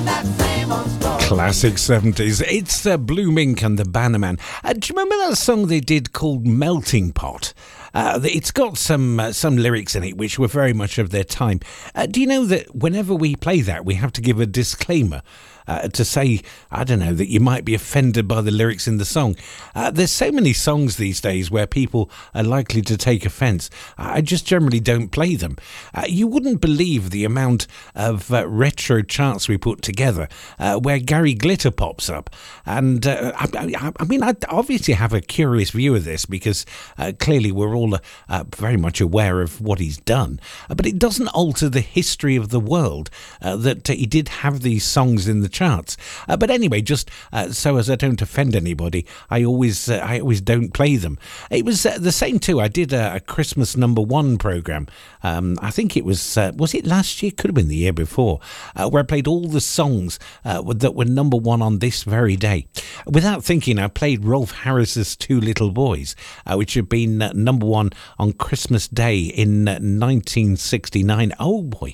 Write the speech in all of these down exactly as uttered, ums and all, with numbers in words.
Classic seventies. It's uh, Blue Mink and the Bannerman. Uh, do you remember that song they did called Melting Pot? Uh, it's got some uh, some lyrics in it which were very much of their time. Uh, do you know that whenever we play that, we have to give a disclaimer uh, to say, I don't know, that you might be offended by the lyrics in the song? Uh, there's so many songs these days where people are likely to take offence. I just generally don't play them. Uh, you wouldn't believe the amount of uh, retro charts we put together uh, where Gary Glitter pops up. And uh, I, I, I mean, I obviously have a curious view of this because uh, clearly we're all all uh, very much aware of what he's done, uh, but it doesn't alter the history of the world uh, that uh, he did have these songs in the charts. Uh, but anyway, just uh, so as I don't offend anybody, I always uh, I always don't play them. It was uh, the same too. I did a, a Christmas number one program. Um, I think it was uh, was it last year? Could have been the year before, uh, where I played all the songs uh, that were number one on this very day. Without thinking, I played Rolf Harris's Two Little Boys, uh, which had been uh, number one on Christmas Day in uh, nineteen sixty-nine. Oh boy,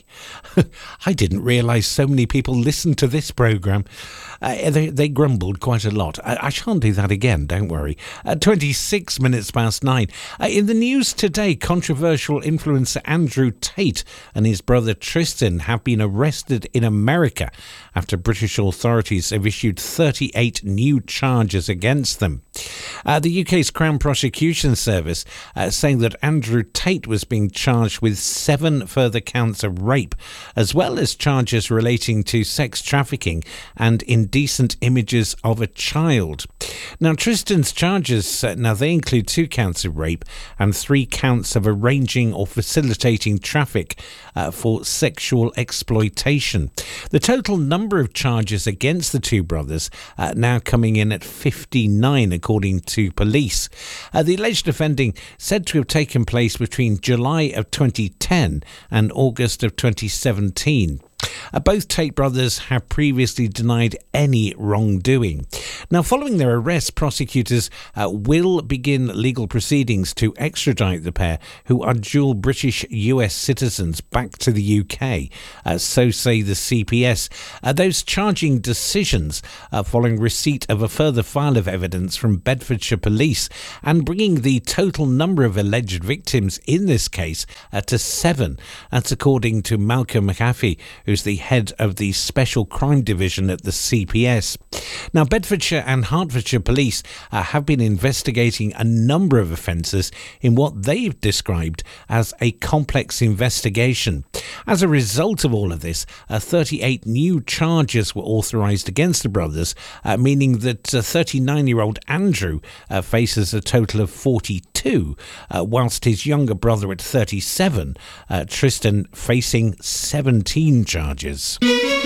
I didn't realise so many people listened to this programme. Uh, they, they grumbled quite a lot. I, I shan't do that again, don't worry. Uh, twenty-six minutes past nine. Uh, in the news today, controversial influencer Andrew Tate and his brother Tristan have been arrested in America after British authorities have issued thirty-eight new charges against them. Uh, the U K's Crown Prosecution Service uh, saying that Andrew Tate was being charged with seven further counts of rape, as well as charges relating to sex trafficking and indecent images of a child. Now, Tristan's charges, uh, now they include two counts of rape and three counts of arranging or facilitating traffic uh, for sexual exploitation. The total number of charges against the two brothers uh, now coming in at fifty-nine, according to police. Uh, the alleged offending said to have taken place between July of twenty ten and August of twenty seventeen. Uh, both Tate brothers have previously denied any wrongdoing. Now, following their arrest, prosecutors uh, will begin legal proceedings to extradite the pair, who are dual British U S citizens, back to the U K. Uh, so say the C P S. Uh, those charging decisions uh, following receipt of a further file of evidence from Bedfordshire Police and bringing the total number of alleged victims in this case uh, to seven. That's according to Malcolm McAfee, who's the head of the Special Crime Division at the C P S. Now, Bedfordshire and Hertfordshire Police uh, have been investigating a number of offences in what they've described as a complex investigation. As a result of all of this, uh, thirty-eight new charges were authorised against the brothers, uh, meaning that uh, thirty-nine-year-old Andrew uh, faces a total of forty-two, uh, whilst his younger brother at thirty-seven, uh, Tristan, facing seventeen charges.